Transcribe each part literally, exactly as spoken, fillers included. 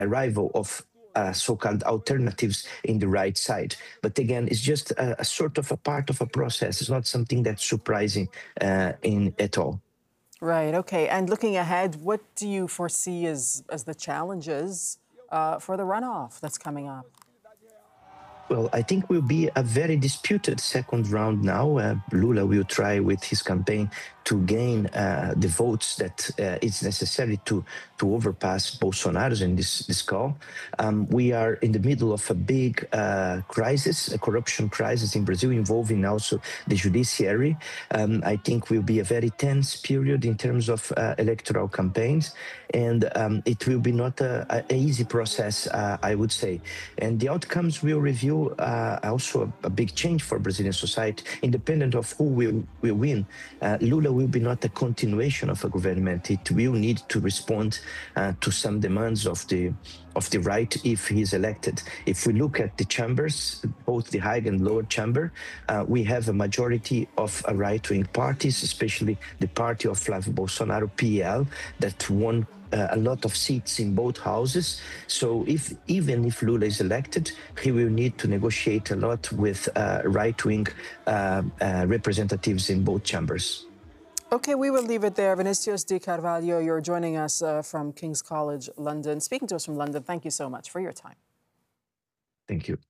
arrival of uh, so-called alternatives in the right side. But again, it's just a, a sort of a part of a process. It's not something that's surprising uh, in at all. Right. Okay. And looking ahead, what do you foresee as as the challenges uh, for the runoff that's coming up? Well, I think will be a very disputed second round now. Uh, Lula will try with his campaign to gain uh, the votes that uh, is necessary to to overpass Bolsonaro in this this call. Um, we are in the middle of a big uh, crisis, a corruption crisis in Brazil, involving also the judiciary. Um, I think will be a very tense period in terms of uh, electoral campaigns, and um, it will be not a, a easy process, uh, I would say. And the outcomes will reveal uh, also a, a big change for Brazilian society, independent of who will, will win. Uh, Lula will be not a continuation of a government. It will need to respond uh, to some demands of the of the right if he is elected. If we look at the chambers, both the high and lower chamber, uh, we have a majority of uh, right-wing parties, especially the party of Flávio Bolsonaro, P L, that won uh, a lot of seats in both houses. So if even if Lula is elected, he will need to negotiate a lot with uh, right-wing uh, uh, representatives in both chambers. Okay, we will leave it there. Vinicius de Carvalho, you're joining us uh, from King's College, London. Speaking to us from London, thank you so much for your time. Thank you.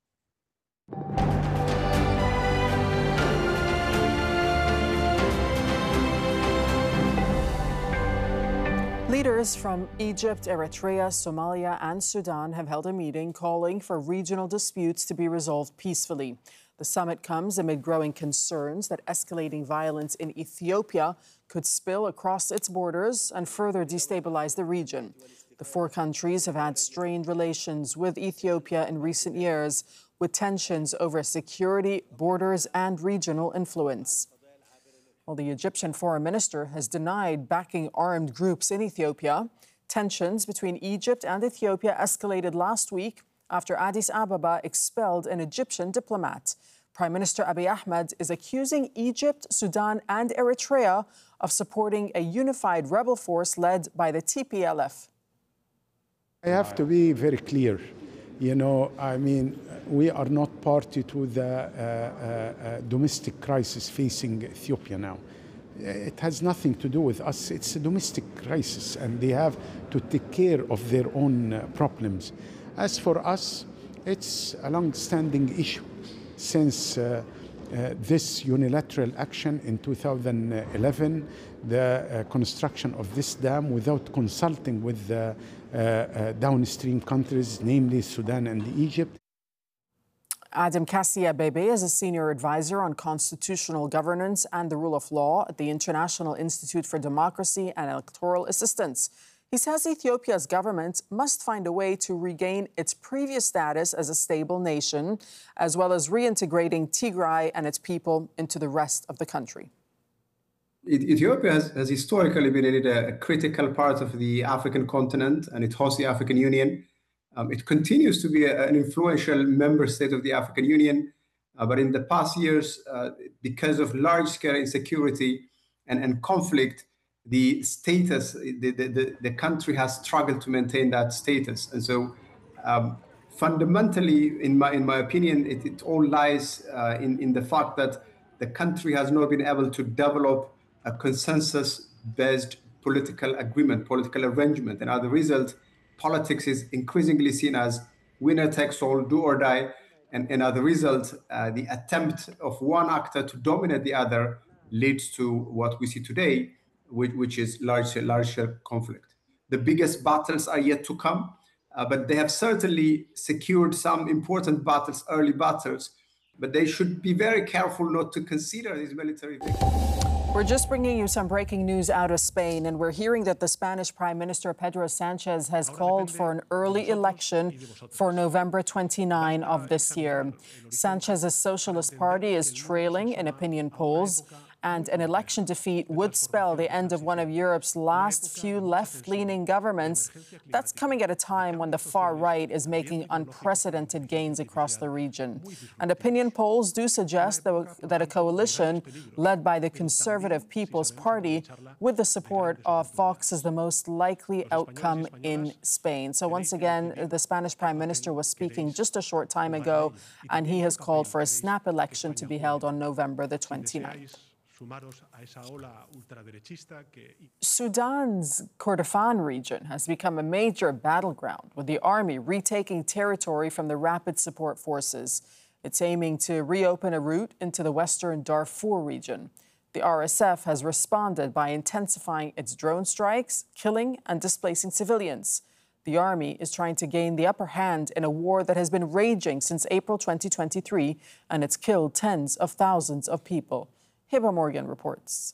Leaders from Egypt, Eritrea, Somalia and Sudan have held a meeting calling for regional disputes to be resolved peacefully. The summit comes amid growing concerns that escalating violence in Ethiopia could spill across its borders and further destabilize the region. The four countries have had strained relations with Ethiopia in recent years, with tensions over security, borders and regional influence. Well, the Egyptian foreign minister has denied backing armed groups in Ethiopia. Tensions between Egypt and Ethiopia escalated last week after Addis Ababa expelled an Egyptian diplomat. Prime Minister Abiy Ahmed is accusing Egypt, Sudan and Eritrea of supporting a unified rebel force led by the T P L F. I have to be very clear. You know, I mean, we are not party to the uh, uh, uh, domestic crisis facing Ethiopia now. It has nothing to do with us. It's a domestic crisis, and they have to take care of their own uh, problems. As for us, it's a long-standing issue since uh, uh, this unilateral action in two thousand eleven, the uh, construction of this dam without consulting with the uh, uh, downstream countries, namely Sudan and Egypt. Adam Kassia Bebe is a senior advisor on constitutional governance and the rule of law at the International Institute for Democracy and Electoral Assistance. He says Ethiopia's government must find a way to regain its previous status as a stable nation, as well as reintegrating Tigray and its people into the rest of the country. Ethiopia has, has historically been a critical part of the African continent, and it hosts the African Union. Um, it continues to be a, an influential member state of the African Union, uh, but in the past years, uh, because of large-scale insecurity and, and conflict, the status, the, the, the country has struggled to maintain that status. And so um, fundamentally, in my, in my opinion, it, it all lies uh, in, in the fact that the country has not been able to develop a consensus-based political agreement, political arrangement. And as a result, politics is increasingly seen as winner takes all, do or die. And, and as a result, uh, the attempt of one actor to dominate the other leads to what we see today, which, which is large, larger conflict. The biggest battles are yet to come, uh, but they have certainly secured some important battles, early battles, but they should be very careful not to consider these military victories. We're just bringing you some breaking news out of Spain, and we're hearing that the Spanish Prime Minister Pedro Sanchez has called for an early election for November twenty-ninth of this year. Sanchez's Socialist Party is trailing in opinion polls, And an election defeat would spell the end of one of Europe's last few left-leaning governments. That's coming at a time when the far right is making unprecedented gains across the region. And opinion polls do suggest that a coalition led by the Conservative People's Party with the support of Vox is the most likely outcome in Spain. So once again, the Spanish Prime Minister was speaking just a short time ago, and he has called for a snap election to be held on November the twenty-ninth. Sudan's Kordofan region has become a major battleground, with the army retaking territory from the Rapid Support Forces. It's aiming to reopen a route into the western Darfur region. The R S F has responded by intensifying its drone strikes, killing and displacing civilians. The army is trying to gain the upper hand in a war that has been raging since April twenty twenty-three, and it's killed tens of thousands of people. Hiba Morgan reports.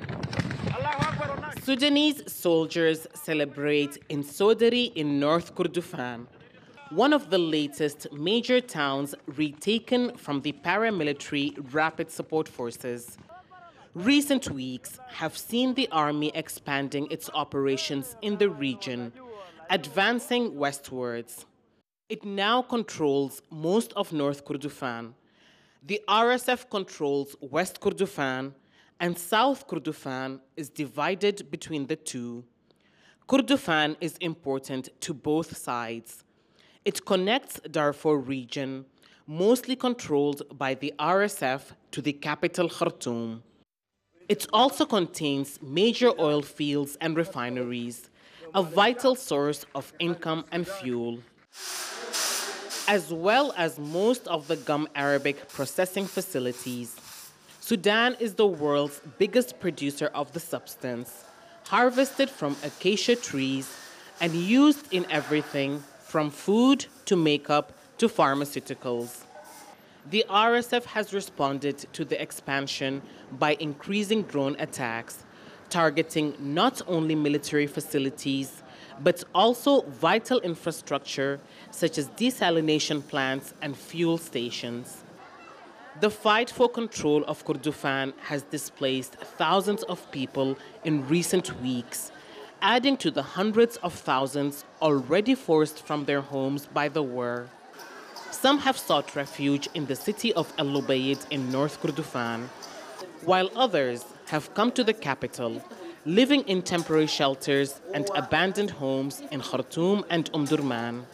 Sudanese soldiers celebrate in Sodari in North Kordofan, one of the latest major towns retaken from the paramilitary Rapid Support Forces. Recent weeks have seen the army expanding its operations in the region, advancing westwards. It now controls most of North Kordofan. The R S F controls West Kordofan, and South Kordofan is divided between the two. Kordofan is important to both sides. It connects Darfur region, mostly controlled by the R S F, to the capital Khartoum. It also contains major oil fields and refineries, a vital source of income and fuel, as well as most of the gum arabic processing facilities. Sudan is the world's biggest producer of the substance, harvested from acacia trees and used in everything from food to makeup to pharmaceuticals. The R S F has responded to the expansion by increasing drone attacks, targeting not only military facilities, but also vital infrastructure such as desalination plants and fuel stations. The fight for control of Kordofan has displaced thousands of people in recent weeks, adding to the hundreds of thousands already forced from their homes by the war. Some have sought refuge in the city of El Lubaid in North Kordofan, while others have come to the capital, living in temporary shelters and abandoned homes in Khartoum and Omdurman.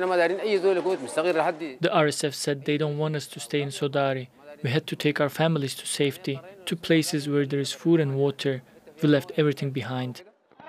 The R S F said they don't want us to stay in Sodari. We had to take our families to safety, to places where there is food and water. We left everything behind.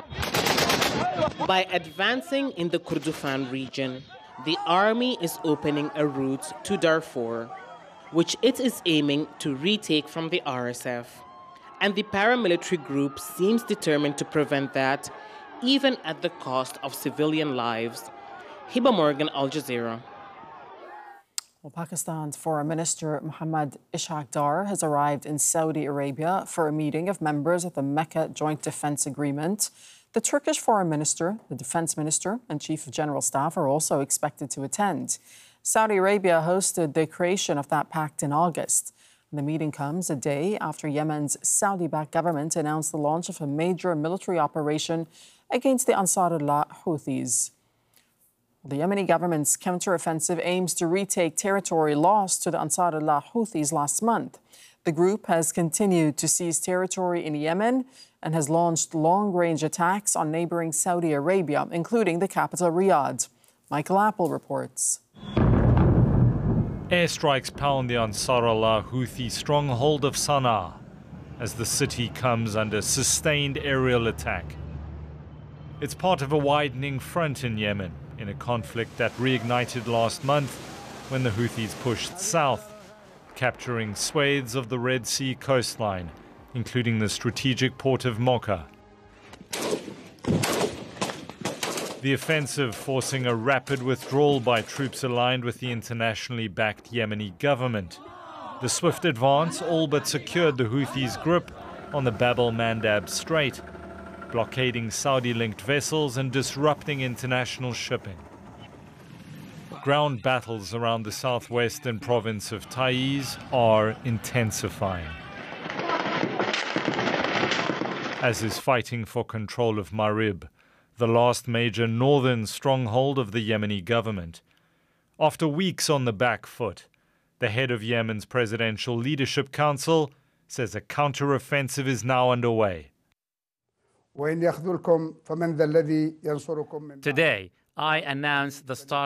By advancing in the Kordofan region, the army is opening a route to Darfur, which it is aiming to retake from the R S F. And the paramilitary group seems determined to prevent that, even at the cost of civilian lives. Hiba Morgan, Al Jazeera. Well, Pakistan's Foreign Minister Muhammad Ishaq Dar has arrived in Saudi Arabia for a meeting of members of the Mecca Joint Defense Agreement. The Turkish Foreign Minister, the Defense Minister, and Chief of General Staff are also expected to attend. Saudi Arabia hosted the creation of that pact in August. The meeting comes a day after Yemen's Saudi-backed government announced the launch of a major military operation against the Ansarullah Houthis. The Yemeni government's counteroffensive aims to retake territory lost to the Ansarullah Houthis last month. The group has continued to seize territory in Yemen and has launched long-range attacks on neighboring Saudi Arabia, including the capital Riyadh. Michael Apple reports. Airstrikes pound the Ansarullah Houthi stronghold of Sana'a as the city comes under sustained aerial attack. It's part of a widening front in Yemen, in a conflict that reignited last month when the Houthis pushed south, capturing swathes of the Red Sea coastline, including the strategic port of Mocha. The offensive forcing a rapid withdrawal by troops aligned with the internationally backed Yemeni government. The swift advance all but secured the Houthis' grip on the Bab el-Mandab Strait, blockading Saudi-linked vessels and disrupting international shipping. Ground battles around the southwestern province of Taiz are intensifying. as is fighting for control of Marib, the last major northern stronghold of the Yemeni government. After weeks on the back foot, the head of Yemen's Presidential Leadership Council says a counter-offensive is now underway. Today, I announce the start